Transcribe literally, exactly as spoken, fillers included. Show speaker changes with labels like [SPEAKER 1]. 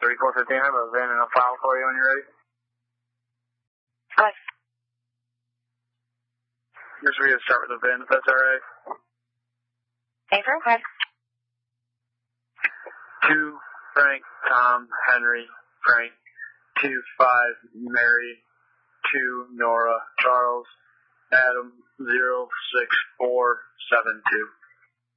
[SPEAKER 1] thirty-four fifteen, I have a V I N and a file for you when you're ready.
[SPEAKER 2] Go ahead.
[SPEAKER 1] Just ready to start with the V I N, if that's alright.
[SPEAKER 2] Paper, go ahead.
[SPEAKER 1] Two, Frank, Tom, Henry, Frank. Two, five, Mary. Two, Nora, Charles, Adam, zero, six, four, seven, two.